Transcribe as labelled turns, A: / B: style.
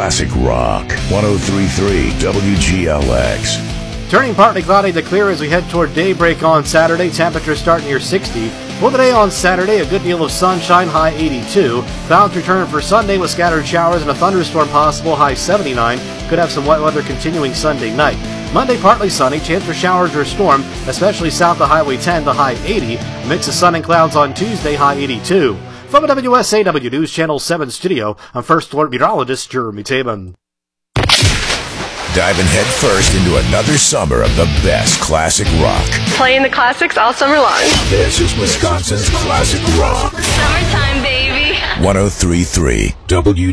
A: classic rock. 103.3 WGLX.
B: Turning partly cloudy to clear as we head toward daybreak on Saturday. Temperatures starting near 60. For the day on Saturday, a good deal of sunshine, high 82. Clouds return for Sunday with scattered showers and a thunderstorm possible, high 79. Could have some wet weather continuing Sunday night. Monday, partly sunny, chance for showers or storm, especially south of Highway 10, the high 80. A mix of sun and clouds on Tuesday, high 82. From the WSAW News Channel 7 studio, I'm First Alert Meteorologist Jeremy Taban.
A: Diving headfirst into another summer of the best classic rock.
C: Playing the classics all summer long.
A: This is Wisconsin's Classic Rock.
C: Summertime, baby.
A: 103.3 WGLX.